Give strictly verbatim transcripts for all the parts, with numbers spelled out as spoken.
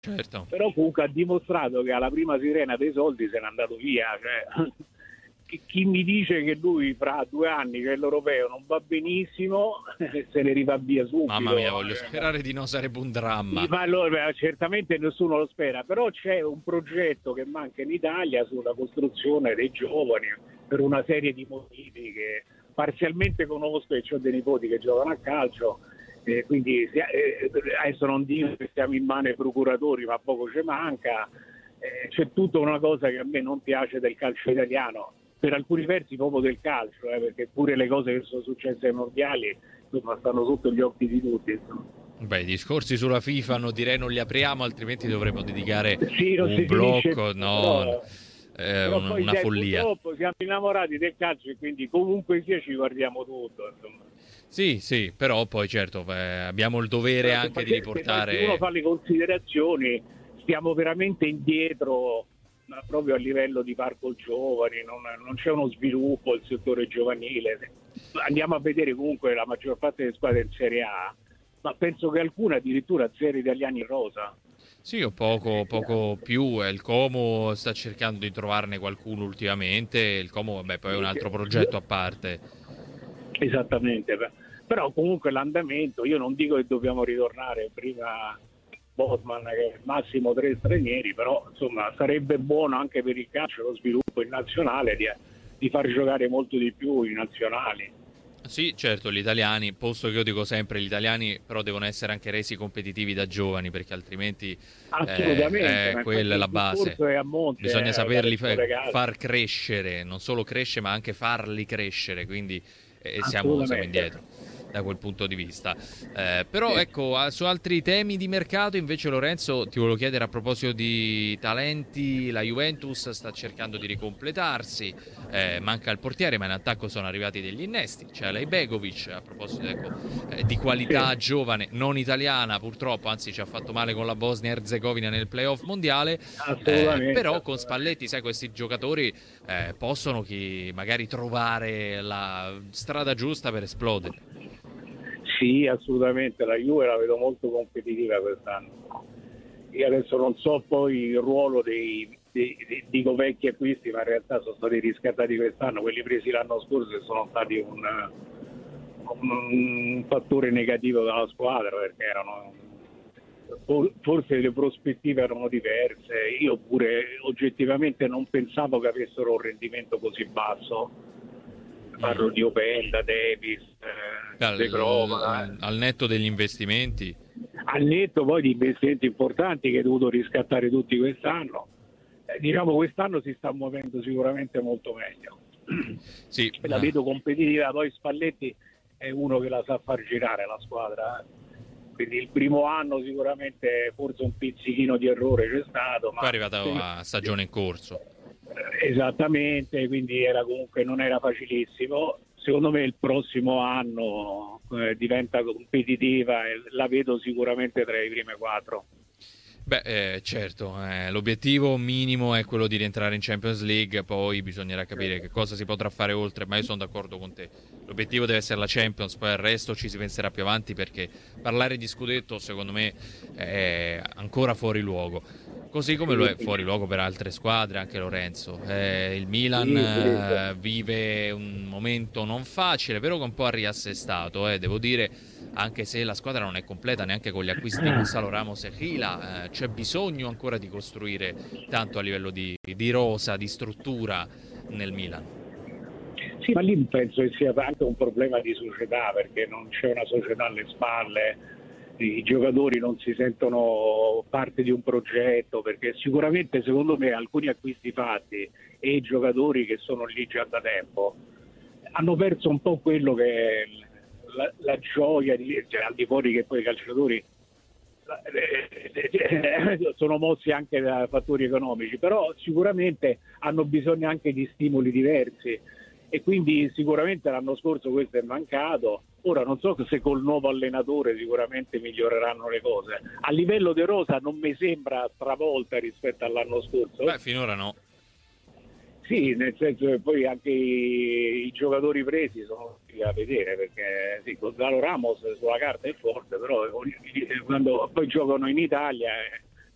Certo. Però comunque ha dimostrato che alla prima sirena dei soldi se n'è andato via, cioè, chi, chi mi dice che lui fra due anni che l'europeo non va benissimo se ne rifà via subito. Mamma mia, voglio sperare di no, sarebbe un dramma. Ma allora, certamente nessuno lo spera, però c'è un progetto che manca in Italia sulla costruzione dei giovani per una serie di motivi che parzialmente conosco e ho dei nipoti che giocano a calcio. Eh, quindi eh, adesso non dico che siamo in mano ai procuratori, ma poco ci manca. Eh, c'è tutta una cosa che a me non piace del calcio italiano, per alcuni versi proprio del calcio, eh, perché pure le cose che sono successe ai mondiali insomma, stanno sotto gli occhi di tutti. Insomma. Beh, i discorsi sulla FIFA no, direi non li apriamo, altrimenti dovremmo dedicare sì, non un si blocco, finisce, no, però, eh, però un, poi una sai, follia. purtroppo siamo innamorati del calcio e quindi comunque sia ci guardiamo tutto. Insomma. Sì, sì, però poi certo eh, abbiamo il dovere Però anche se, di se, se uno riportare... fa le considerazioni, stiamo veramente indietro ma proprio a livello di parco giovani, non, non c'è uno sviluppo il settore giovanile. Andiamo a vedere comunque la maggior parte delle squadre in Serie A, ma penso che alcune addirittura zero italiani in rosa. Sì, o poco, poco più. eh, Il Como sta cercando di trovarne qualcuno ultimamente. Il Como, vabbè, poi è un altro progetto a parte. Esattamente, però comunque l'andamento, io non dico che dobbiamo ritornare prima Bosman che massimo tre stranieri, però insomma sarebbe buono anche per il calcio lo sviluppo in nazionale di, di far giocare molto di più i nazionali. Sì, certo, gli italiani, posto che io dico sempre, gli italiani però devono essere anche resi competitivi da giovani, perché altrimenti Assolutamente, eh, è ma quella infatti è il la base. discorso è a monte Bisogna eh, saperli dalle fa- scuole calcio. far crescere, non solo crescere, ma anche farli crescere, quindi eh, siamo, siamo Assolutamente. indietro da quel punto di vista. Eh, però ecco, a- su altri temi di mercato invece Lorenzo ti volevo chiedere a proposito di talenti, la Juventus sta cercando di ricompletarsi, eh, manca il portiere ma in attacco sono arrivati degli innesti, c'è Alej Begovic a proposito ecco, eh, di qualità Sì. giovane, non italiana purtroppo, anzi ci ha fatto male con la Bosnia Erzegovina nel playoff mondiale, eh, Assolutamente, però con assolutamente. Spalletti sai questi giocatori eh, possono chi, magari trovare la strada giusta per esplodere. Sì, assolutamente, la Juve la vedo molto competitiva quest'anno. Io adesso non so poi il ruolo dei, dei, dei dico vecchi acquisti, ma in realtà sono stati riscattati quest'anno, quelli presi l'anno scorso e sono stati un, un, un fattore negativo della squadra perché erano forse le prospettive erano diverse. Io pure oggettivamente non pensavo che avessero un rendimento così basso. Parlo Mm. di Openda, Davis, eh, De Crova, Al, eh. al netto degli investimenti, Al netto poi di investimenti importanti che hai dovuto riscattare tutti quest'anno, eh, diciamo quest'anno si sta muovendo sicuramente molto meglio. sì, La vedo competitiva, poi Spalletti è uno che la sa far girare la squadra, eh. Quindi il primo anno sicuramente forse un pizzichino di errore c'è stato, poi è ma arrivata a stagione in corso. esattamente, quindi era comunque non era facilissimo. Secondo me il prossimo anno eh, diventa competitiva e la vedo sicuramente tra i primi quattro. Beh, eh, certo, eh, l'obiettivo minimo è quello di rientrare in Champions League, poi bisognerà capire che cosa si potrà fare oltre, ma io sono d'accordo con te. L'obiettivo deve essere la Champions, poi al resto ci si penserà più avanti perché parlare di scudetto secondo me è ancora fuori luogo. Così come lo Sì, è fuori luogo per altre squadre, anche Lorenzo. Eh, il Milan sì, sì, eh, sì. vive un momento non facile, però che un po' ha riassestato, eh, devo dire, anche se la squadra non è completa neanche con gli acquisti di Gonzalo Ramos e Gila, eh, c'è bisogno ancora di costruire tanto a livello di, di rosa, di struttura nel Milan. Sì, ma lì penso che sia anche un problema di società perché non c'è una società alle spalle, i giocatori non si sentono parte di un progetto perché sicuramente secondo me alcuni acquisti fatti e i giocatori che sono lì già da tempo hanno perso un po' quello che è la, la gioia di, cioè, al di fuori che poi i calciatori sono mossi anche da fattori economici, però sicuramente hanno bisogno anche di stimoli diversi e quindi sicuramente l'anno scorso questo è mancato. Ora non so se col nuovo allenatore sicuramente miglioreranno le cose. A livello di rosa non mi sembra stravolta rispetto all'anno scorso. Beh, finora no. Sì, nel senso che poi anche i, i giocatori presi sono da vedere perché sì, Gonzalo Ramos sulla carta è forte, però quando poi giocano in Italia eh,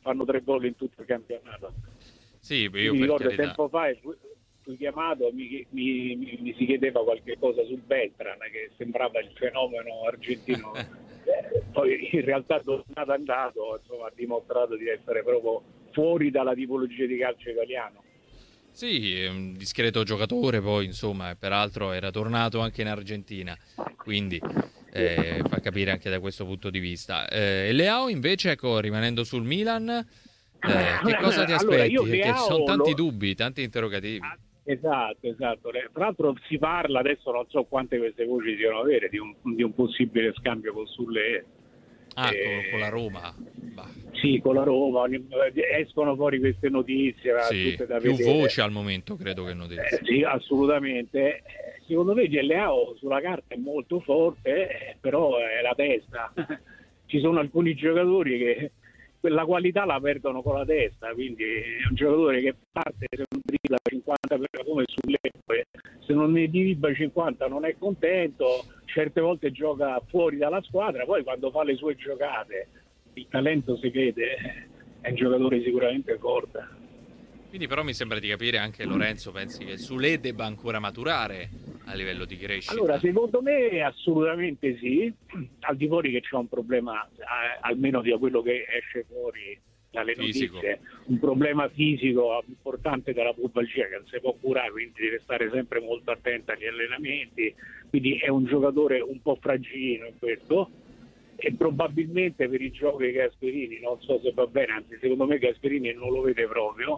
fanno tre gol in tutto il campionato. Sì, io mi per ricordo carità. tempo fa fui chiamato, mi, mi, mi, mi si chiedeva qualche cosa su Beltran, che sembrava il fenomeno argentino. eh, poi in realtà tornato andato, insomma, ha dimostrato di essere proprio fuori dalla tipologia di calcio italiano. Sì, è un discreto giocatore, poi insomma, peraltro era tornato anche in Argentina, quindi eh, fa capire anche da questo punto di vista. Eh, e Leao invece, ecco, rimanendo sul Milan, eh, che cosa ti Allora, aspetti? io Perché ci sono tanti Leao lo... dubbi, tanti interrogativi. Esatto, esatto. Tra l'altro si parla, adesso non so quante queste voci siano vere, di un, di un possibile scambio con Sulle. Ah, eh, con, con la Roma. Bah. Sì, con la Roma, escono fuori queste notizie, Sì, tutte da più vedere. voci al momento credo che notizie. Eh, sì, assolutamente. Secondo me Leao sulla carta è molto forte, eh, però è la testa. Ci sono alcuni giocatori che quella qualità la perdono con la testa, quindi è un giocatore che parte se non dribbla cinquanta per come sulle, se non ne dribbla cinquanta non è contento, certe volte gioca fuori dalla squadra, poi quando fa le sue giocate il talento si vede, è un giocatore sicuramente forte. Quindi però mi sembra di capire anche Lorenzo, pensi che Sule debba ancora maturare a livello di crescita? Allora, secondo me assolutamente sì, al di fuori che c'è un problema, eh, almeno di quello che esce fuori dalle fisico. notizie, un problema fisico importante della pubalgia che non si può curare, quindi deve stare sempre molto attento agli allenamenti, quindi è un giocatore un po' fragilino in questo, e probabilmente per i giochi di Gasperini non so se va bene, anzi secondo me Gasperini non lo vede proprio,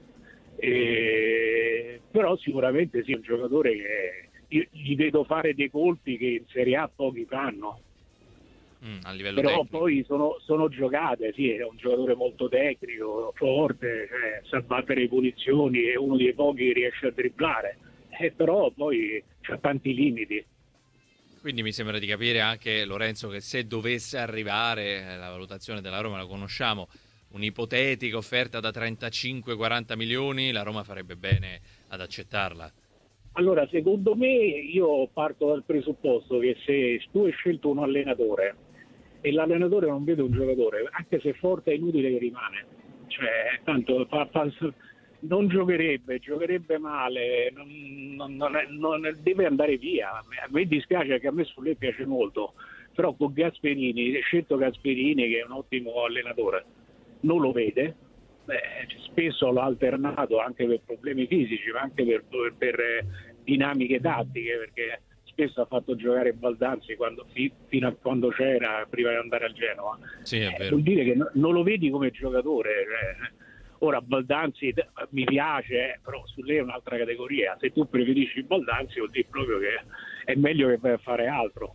e... però sicuramente sì, è un giocatore che io gli vedo fare dei colpi che in Serie A pochi fanno. Mm, a livello però tecnico. Poi sono, sono giocate, sì, è un giocatore molto tecnico, forte, cioè, sa battere le punizioni, è uno dei pochi che riesce a dribblare, eh, però poi c'ha tanti limiti. Quindi mi sembra di capire anche, Lorenzo, che se dovesse arrivare, la valutazione della Roma la conosciamo, un'ipotetica offerta da trentacinque quaranta milioni, la Roma farebbe bene ad accettarla. Allora, secondo me, io parto dal presupposto che se tu hai scelto un allenatore e l'allenatore non vede un giocatore, anche se forte è inutile che rimane, cioè tanto fa, fa, non giocherebbe, giocherebbe male, non, non, non deve andare via. A me dispiace, che a me Sulle piace molto, però con Gasperini, scelto Gasperini che è un ottimo allenatore, non lo vede. Beh, spesso l'ha alternato anche per problemi fisici, ma anche per, per, per dinamiche tattiche, perché spesso ha fatto giocare Baldanzi quando, fino a quando c'era, prima di andare al Genoa. Sì, è vero. Eh, vuol dire che no, non lo vedi come giocatore. Cioè, ora Baldanzi mi piace, eh, però su lei è un'altra categoria. Se tu preferisci Baldanzi vuol dire proprio che è meglio che vai a fare altro.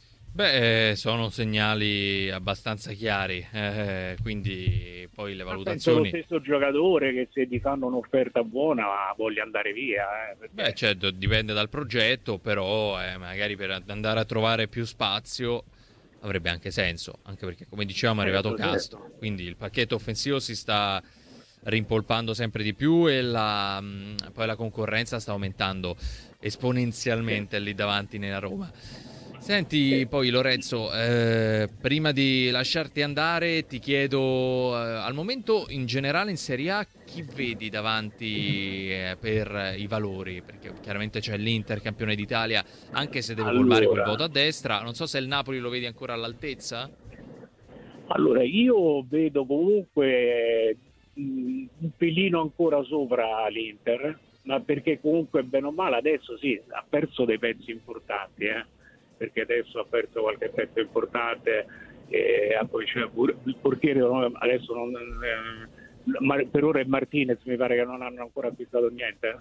Beh, sono segnali abbastanza chiari, eh, quindi poi le valutazioni... Penso lo stesso giocatore che se ti fanno un'offerta buona voglia andare via. Eh, perché... Beh, certo, dipende dal progetto, però eh, magari per andare a trovare più spazio avrebbe anche senso, anche perché come dicevamo è arrivato certo, Castro, certo. quindi il pacchetto offensivo si sta rimpolpando sempre di più e la, mh, poi la concorrenza sta aumentando esponenzialmente sì. lì davanti nella Roma. Senti, poi Lorenzo, eh, prima di lasciarti andare ti chiedo, eh, al momento in generale in Serie A chi vedi davanti eh, per i valori? Perché chiaramente c'è l'Inter campione d'Italia, anche se deve allora, colmare quel voto a destra. Non so se il Napoli lo vedi ancora all'altezza? Allora, io vedo comunque mh, un pelino ancora sopra l'Inter, ma perché comunque bene o male adesso sì, ha perso dei pezzi importanti, eh? perché adesso ha perso qualche pezzo importante, e poi c'è il portiere adesso non, eh, per ora è Martinez, mi pare che non hanno ancora acquistato niente,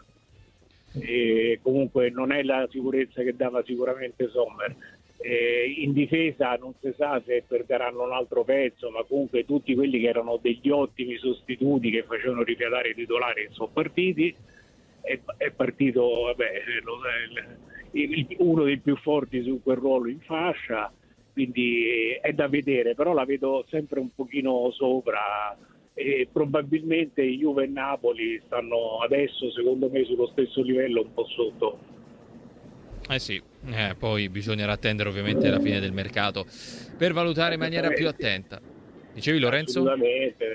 e comunque non è la sicurezza che dava sicuramente Sommer. Eh, in difesa non si sa se perderanno un altro pezzo, ma comunque tutti quelli che erano degli ottimi sostituti che facevano ripiatare i titolari sono partiti. È, è partito vabbè, lo, il, il, uno dei più forti su quel ruolo in fascia, quindi è da vedere, però la vedo sempre un pochino sopra, e probabilmente Juve e Napoli stanno adesso secondo me sullo stesso livello, un po' sotto. Eh sì, eh, poi bisognerà attendere ovviamente la fine del mercato per valutare in maniera più attenta. Dicevi Lorenzo? Assolutamente.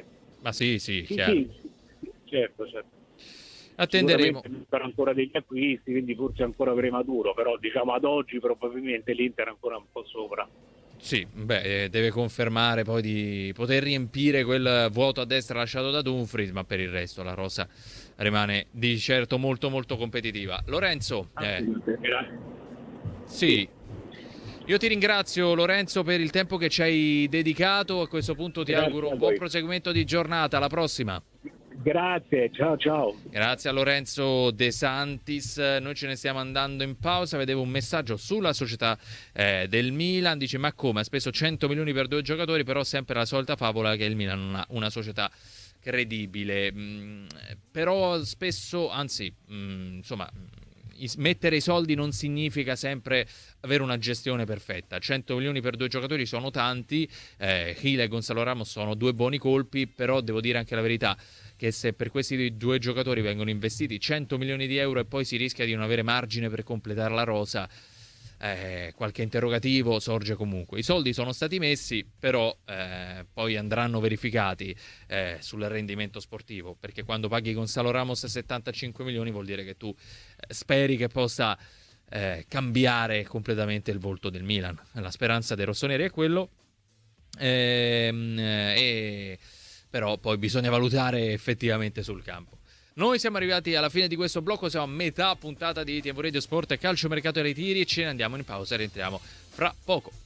Ma sì, sì, Sì, chiaro. sì, sì, certo, certo. Attenderemo. Per ancora degli acquisti, quindi forse ancora prematuro, però diciamo ad oggi probabilmente l'Inter è ancora un po' sopra. Sì, beh, deve confermare poi di poter riempire quel vuoto a destra lasciato da Dumfries, ma per il resto la rosa rimane di certo molto molto competitiva. Lorenzo, eh, Grazie. sì, io ti ringrazio Lorenzo per il tempo che ci hai dedicato, a questo punto ti Grazie auguro a un buon voi. proseguimento di giornata, alla prossima. Grazie, ciao ciao. Grazie a Lorenzo De Santis, noi ce ne stiamo andando in pausa, vedevo un messaggio sulla società eh, del Milan, dice ma come, ha speso cento milioni per due giocatori, però sempre la solita favola che il Milan non ha una società credibile, mm, però spesso, anzi, mm, insomma, mettere i soldi non significa sempre avere una gestione perfetta. cento milioni per due giocatori sono tanti, eh, Gil e Gonzalo Ramos sono due buoni colpi, però devo dire anche la verità che se per questi due giocatori vengono investiti cento milioni di euro e poi si rischia di non avere margine per completare la rosa, eh, qualche interrogativo sorge comunque. I soldi sono stati messi, però eh, poi andranno verificati eh, sul rendimento sportivo, perché quando paghi Gonzalo Ramos settantacinque milioni vuol dire che tu eh, speri che possa eh, cambiare completamente il volto del Milan. La speranza dei rossoneri è quello. Ehm, e però poi bisogna valutare effettivamente sul campo. Noi siamo arrivati alla fine di questo blocco, siamo a metà puntata di T V Radio Sport e Calcio Mercato e Ritiri, ce ne andiamo in pausa e rientriamo fra poco.